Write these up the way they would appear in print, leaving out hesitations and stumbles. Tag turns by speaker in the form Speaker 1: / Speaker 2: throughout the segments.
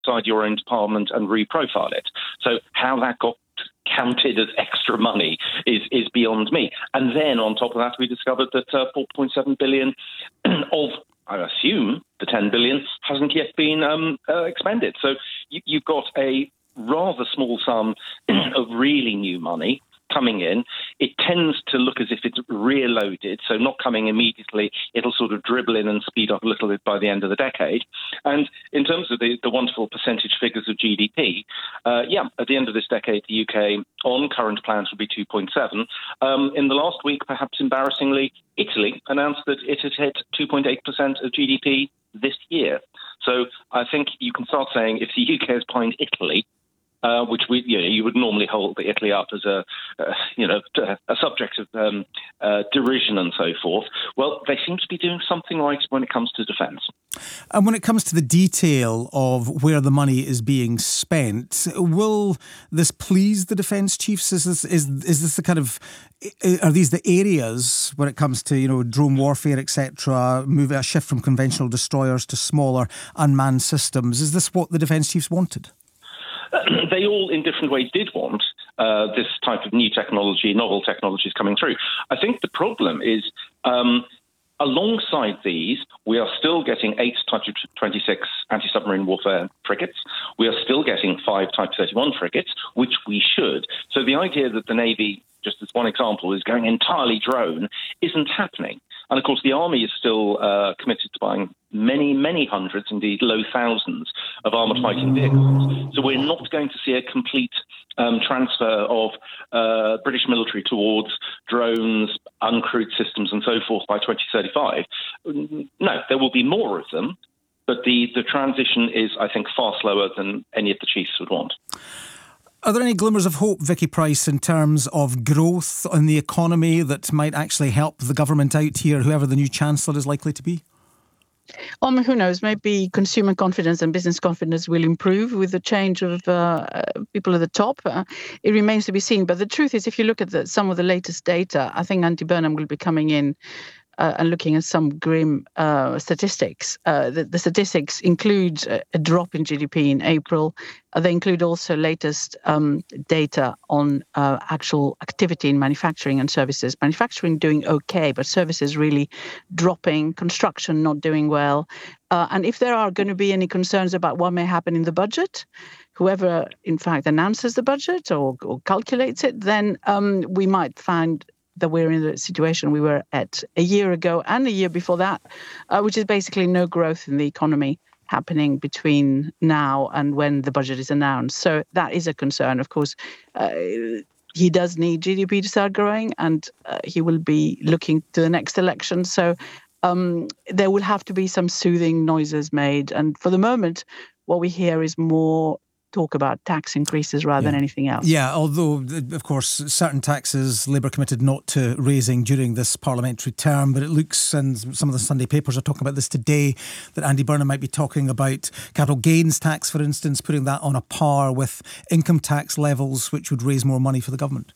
Speaker 1: inside your own department and reprofile it. So how that got counted as extra money is beyond me. And then on top of that, we discovered that 4.7 billion of, I assume, the 10 billion hasn't yet been expended. So you've got a rather small sum of really new money coming in. It tends to look as if it's rear loaded, so not coming immediately. It'll sort of dribble in and speed up a little bit by the end of the decade. And in terms of the wonderful percentage figures of GDP, at the end of this decade, the UK on current plans would be 2.7. In the last week, perhaps embarrassingly, Italy announced that it had hit 2.8% of GDP this year. So I think you can start saying if the UK is behind Italy, which you would normally hold Italy up as a subject of derision and so forth. Well, they seem to be doing something right when it comes to defence.
Speaker 2: And when it comes to the detail of where the money is being spent, will this please the defence chiefs? Is this the kind of, are these the areas when it comes to drone warfare, etc., moving a shift from conventional destroyers to smaller unmanned systems? Is this what the defence chiefs wanted?
Speaker 1: They all, in different ways, did want this type of new technology, novel technologies coming through. I think the problem is, alongside these, we are still getting 8 Type 26 anti-submarine warfare frigates. We are still getting 5 Type 31 frigates, which we should. So the idea that the Navy, just as one example, is going entirely drone isn't happening. And of course, the Army is still committed to buying many, many hundreds, indeed low thousands, of armoured fighting vehicles. So we're not going to see a complete transfer of British military towards drones, uncrewed systems and so forth by 2035. No, there will be more of them, but the transition is, I think, far slower than any of the chiefs would want.
Speaker 2: Are there any glimmers of hope, Vicky Pryce, in terms of growth in the economy that might actually help the government out here, whoever the new Chancellor is likely to be?
Speaker 3: Who knows? Maybe consumer confidence and business confidence will improve with the change of people at the top. It remains to be seen. But the truth is, if you look at some of the latest data, I think Andy Burnham will be coming in and looking at some grim statistics. The statistics include a drop in GDP in April. They include also latest data on actual activity in manufacturing and services. Manufacturing doing okay, but services really dropping, construction not doing well. And if there are going to be any concerns about what may happen in the budget, whoever, in fact, announces the budget or calculates it, then we might find that we're in the situation we were at a year ago and a year before that, which is basically no growth in the economy happening between now and when the budget is announced. So that is a concern. Of course, he does need GDP to start growing, and he will be looking to the next election. So there will have to be some soothing noises made. And for the moment, what we hear is more talk about tax increases rather than anything else.
Speaker 2: Yeah, although, of course, certain taxes Labour committed not to raising during this parliamentary term, but it looks, and some of the Sunday papers are talking about this today, that Andy Burnham might be talking about capital gains tax, for instance, putting that on a par with income tax levels, which would raise more money for the government.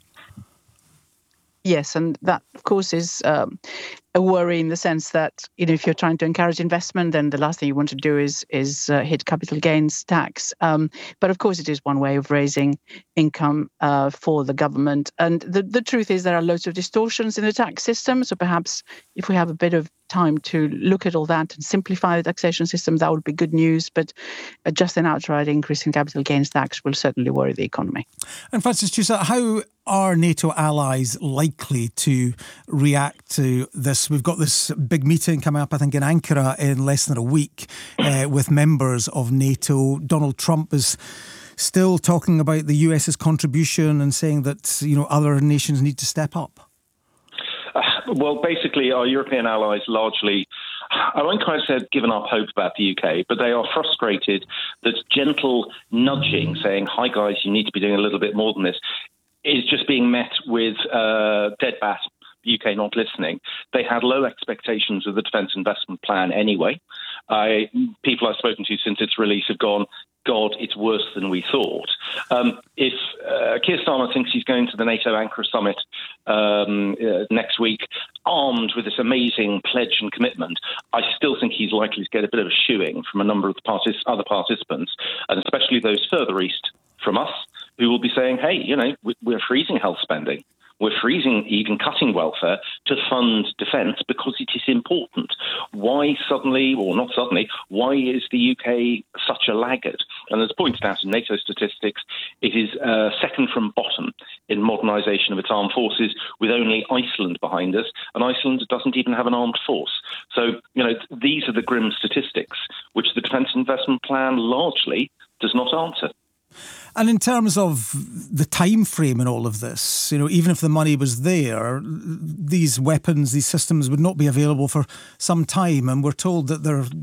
Speaker 3: Yes, and that, of course, is a worry in the sense that, if you're trying to encourage investment, then the last thing you want to do is hit capital gains tax. But of course, it is one way of raising income for the government. And the truth is there are loads of distortions in the tax system. So perhaps if we have a bit of time to look at all that and simplify the taxation system, that would be good news. But just an outright increase in capital gains tax will certainly worry the economy.
Speaker 2: And Francis Chusa, how are NATO allies likely to react to this? We've got this big meeting coming up, I think, in Ankara in less than a week with members of NATO. Donald Trump is still talking about the US's contribution and saying that, other nations need to step up.
Speaker 1: Well, basically, our European allies largely, I won't quite say given up hope about the UK, but they are frustrated that gentle nudging, saying, hi guys, you need to be doing a little bit more than this, is just being met with dead bat, UK not listening. They had low expectations of the Defence Investment Plan anyway. People I've spoken to since its release have gone, God, it's worse than we thought. If Keir Starmer thinks he's going to the NATO Ankara summit next week armed with this amazing pledge and commitment. I still think he's likely to get a bit of a shooing from a number of the other participants, and especially those further east from us, who will be saying, hey, we're freezing health spending. We're freezing, even cutting welfare to fund defence because it is important. Why suddenly, or not suddenly, why is the UK such a laggard? And as pointed out in NATO statistics, it is second from bottom in modernisation of its armed forces, with only Iceland behind us, and Iceland doesn't even have an armed force. So, these are the grim statistics, which the Defence Investment Plan largely does not answer.
Speaker 2: And in terms of the time frame in all of this, even if the money was there, these weapons, these systems would not be available for some time. And we're told that they're